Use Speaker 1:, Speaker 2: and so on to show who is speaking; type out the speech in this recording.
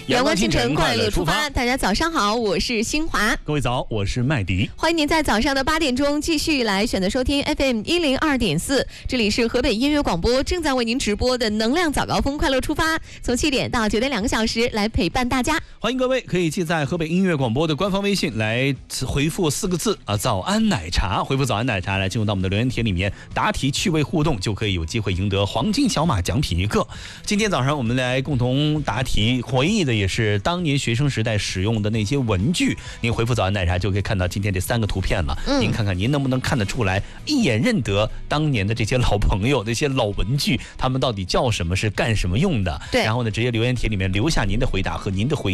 Speaker 1: 阳光清晨，快乐出发。大家早上好，我是新华。
Speaker 2: 各位早，我是麦迪。
Speaker 1: 欢迎您在早上的8点钟继续来选择收听 FM 102.4，这里是河北音乐广播正在为您直播的能量早高峰快乐出发，从7点到9点2个小时来陪伴大家。
Speaker 2: 欢迎各位可以记在河北音乐广播的官方微信来回复4个字早安奶茶，回复早安奶茶来进入到我们的留言帖里面答题趣味互动，就可以有机会赢得黄金小马奖品1个。今天早上我们来共同答题，回忆的也是当年学生时代使用的那些文具。您回复早安奶茶就可以看到今天这3个图片了。您看看您能不能看得出来，一眼认得当年的这些老朋友，这些老文具，他们到底叫什么，是干什么用的？
Speaker 1: 对。
Speaker 2: 然后呢，直接留言帖里面留下您的回答和您的回忆。